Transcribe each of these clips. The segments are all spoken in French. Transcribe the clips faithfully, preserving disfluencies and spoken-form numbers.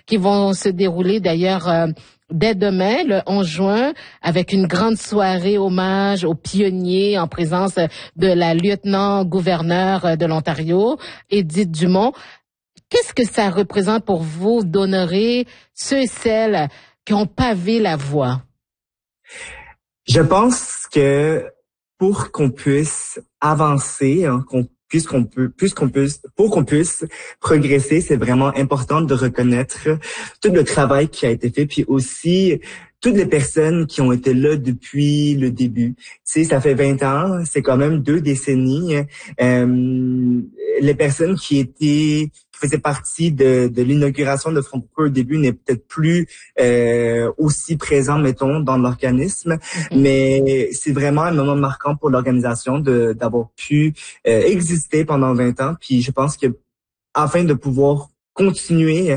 qui vont se dérouler d'ailleurs euh, dès demain, le onze juin, avec une grande soirée hommage aux pionniers en présence de la lieutenant-gouverneure de l'Ontario, Édith Dumont. Qu'est-ce que ça représente pour vous d'honorer ceux et celles qui ont pavé la voie? Je pense que pour qu'on puisse avancer, hein, qu'on puisqu'on peut, puisqu'on puisse, pour qu'on puisse progresser, c'est vraiment important de reconnaître tout le travail qui a été fait, puis aussi toutes les personnes qui ont été là depuis le début. Tu sais, ça fait vingt ans, c'est quand même deux décennies. Euh, les personnes qui étaient, qui faisaient partie de, de l'inauguration de Franco au début n'est peut-être plus euh, aussi présent, mettons, dans l'organisme, mm-hmm. mais c'est vraiment un moment marquant pour l'organisation de d'avoir pu euh, exister pendant vingt ans. Puis je pense que afin de pouvoir continuer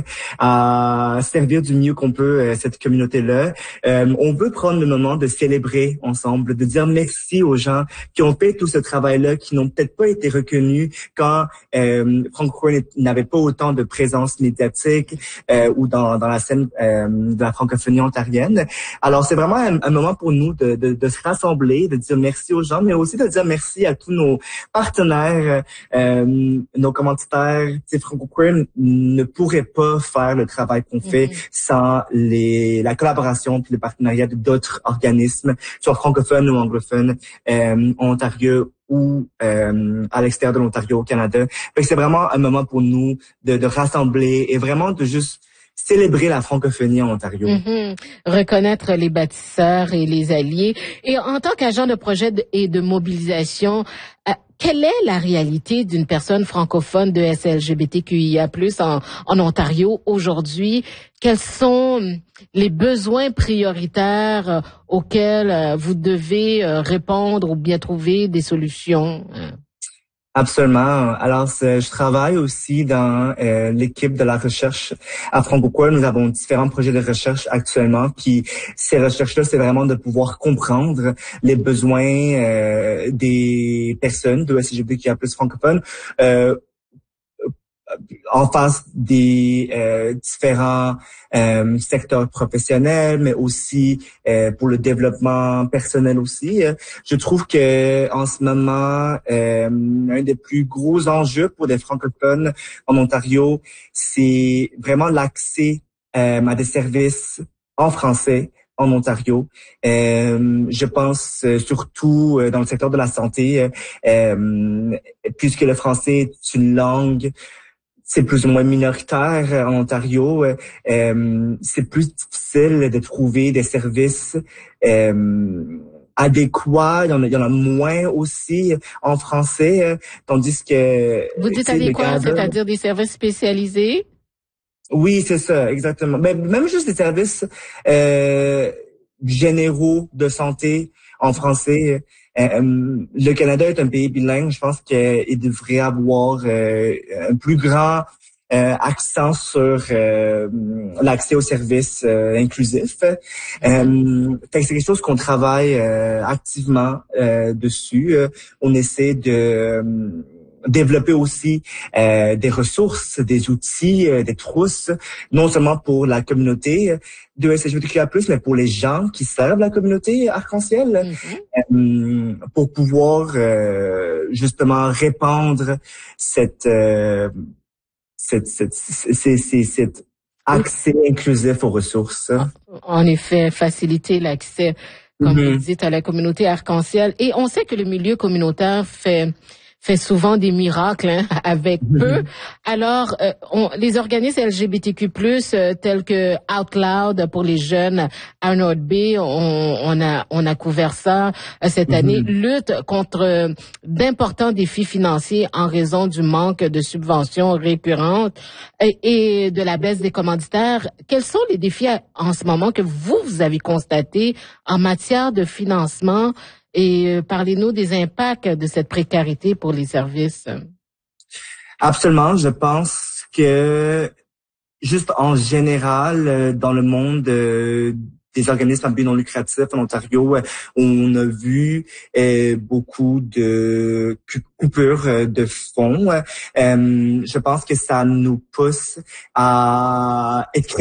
à servir du mieux qu'on peut euh, cette communauté-là. Euh, on veut prendre le moment de célébrer ensemble, de dire merci aux gens qui ont fait tout ce travail-là, qui n'ont peut-être pas été reconnus quand euh, Franco n'avait pas autant de présence médiatique euh, ou dans, dans la scène euh, de la francophonie ontarienne. Alors, c'est vraiment un, un moment pour nous de, de, de se rassembler, de dire merci aux gens, mais aussi de dire merci à tous nos partenaires, euh, nos commanditaires. Franco ne pourrait pas faire le travail qu'on fait mm-hmm. sans les la collaboration puis le partenariat d'autres organismes, soit francophones ou anglophones, euh, en Ontario ou euh, à l'extérieur de l'Ontario au Canada. Fait que c'est vraiment un moment pour nous de, de rassembler et vraiment de juste célébrer la francophonie en Ontario. Mm-hmm. Reconnaître les bâtisseurs et les alliés. Et en tant qu'agent de projet de, et de mobilisation, euh, quelle est la réalité d'une personne francophone de S L G B T Q I A plus, en, en Ontario aujourd'hui? Quels sont les besoins prioritaires euh, auxquels euh, vous devez euh, répondre ou bien trouver des solutions? Absolument. Alors, je travaille aussi dans euh, l'équipe de la recherche à Franco. Nous avons différents projets de recherche actuellement. Puis, ces recherches-là, c'est vraiment de pouvoir comprendre les besoins euh, des personnes de S L G B T Q I A plus francophones euh, en face des euh, différents euh, secteurs professionnels, mais aussi euh, pour le développement personnel aussi. Je trouve que en ce moment, euh, un des plus gros enjeux pour les francophones en Ontario, c'est vraiment l'accès euh, à des services en français en Ontario. Euh, je pense euh, surtout euh, dans le secteur de la santé, euh, puisque le français est une langue c'est plus ou moins minoritaire en Ontario. Euh, c'est plus difficile de trouver des services euh, adéquats. Il y en a, il y en a moins aussi en français, tandis que... Vous dites adéquats, c'est-à-dire des services spécialisés? Oui, c'est ça, exactement. Mais même juste des services euh, généraux de santé en français. Euh, le Canada est un pays bilingue. Je pense qu'il devrait avoir euh, un plus grand euh, accent sur euh, l'accès aux services euh, inclusifs. Euh, c'est quelque chose qu'on travaille euh, activement euh, dessus. On essaie de euh, développer aussi euh, des ressources, des outils, euh, des trousses, non seulement pour la communauté de S L G B T Q I A plus, mais pour les gens qui servent la communauté arc-en-ciel, mm-hmm. euh, pour pouvoir euh, justement répandre cette, euh, cette, cette, cette, cette, cette accès oui. inclusif aux ressources. En effet, faciliter l'accès, comme mm-hmm. vous dites, à la communauté arc-en-ciel. Et on sait que le milieu communautaire fait fait souvent des miracles hein, avec mm-hmm. peu. Alors, euh, on, les organismes L G B T Q plus, euh, tels que Out Loud pour les jeunes à North Bay, on, on a on a couvert ça euh, cette mm-hmm. année, lutte contre euh, d'importants défis financiers en raison du manque de subventions récurrentes et, et de la baisse des commanditaires. Quels sont les défis à, en ce moment que vous, vous avez constatés en matière de financement? Et euh, parlez-nous des impacts de cette précarité pour les services. Absolument. Je pense que juste en général, dans le monde euh, des organismes à but non lucratif en Ontario, on a vu euh, beaucoup de coupures de fonds. Euh, je pense que ça nous pousse à être